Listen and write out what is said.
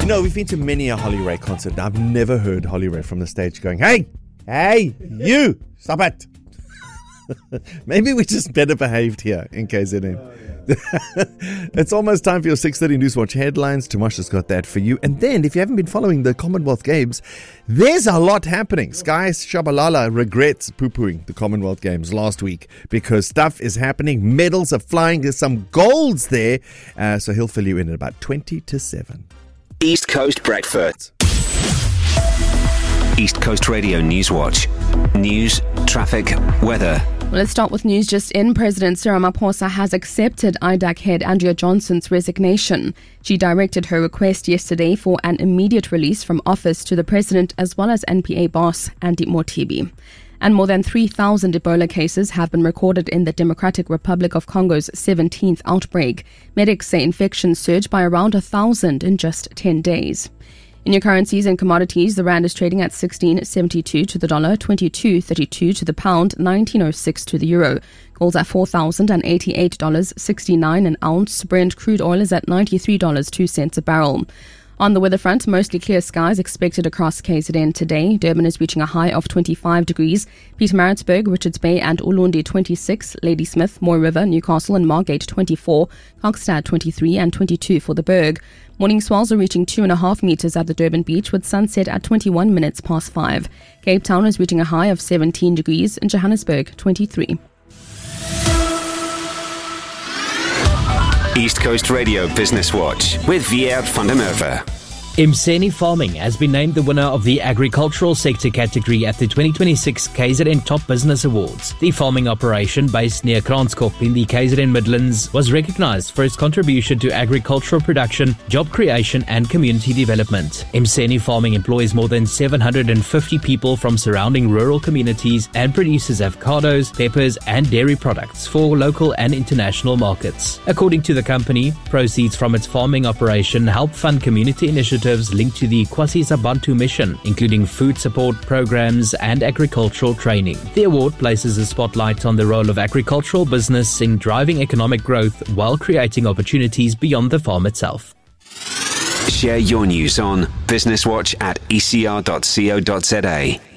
You know, we've been to many a Holly Ray concert. And I've never heard Holly Ray from the stage going, hey, you, stop it. Maybe we're just better behaved here in KZN. It's almost time for your 6:30 Newswatch headlines. Tamasha's got that for you. And then, if you haven't been following the Commonwealth Games, there's a lot happening. Sky Shabalala regrets poo-pooing the Commonwealth Games last week because stuff is happening. Medals are flying. There's some golds there. So he'll fill you in at about 20 to 7. East Coast Breakfast. East Coast Radio Newswatch. News, traffic, weather. Well, let's start with news just in. President Cyril Ramaphosa has accepted IDAC head Andrea Johnson's resignation. She directed her request yesterday for an immediate release from office to the president as well as NPA boss Andy Mothibi. And more than 3,000 Ebola cases have been recorded in the Democratic Republic of Congo's 17th outbreak. Medics say infections surged by around 1,000 in just 10 days. In your currencies and commodities, the rand is trading at 16.72 to the dollar, 22.32 to the pound, 19.06 to the euro. Gold's at $4,088.69 an ounce. Brent crude oil is at $93.02 a barrel. On the weather front, mostly clear skies expected across KZN today. Durban is reaching a high of 25 degrees. Pietermaritzburg, Richards Bay and Ulundi 26. Ladysmith, Moore River, Newcastle and Margate 24. Kokstad 23 and 22 for the Berg. Morning swells are reaching 2.5 meters at the Durban beach with sunset at 21 minutes past 5. Cape Town is reaching a high of 17 degrees and Johannesburg 23. East Coast Radio Business Watch with Vier van der Merwe. Mseni Farming has been named the winner of the agricultural sector category at the 2026 KZN Top Business Awards. The farming operation, based near Kranskop in the KZN Midlands, was recognized for its contribution to agricultural production, job creation and community development. Mseni Farming employs more than 750 people from surrounding rural communities and produces avocados, peppers and dairy products for local and international markets. According to the company, proceeds from its farming operation help fund community initiatives linked to the KwaZulu-Natal mission, including food support programs and agricultural training. The award places a spotlight on the role of agricultural business in driving economic growth while creating opportunities beyond the farm itself. Share your news on Business Watch at ecr.co.za.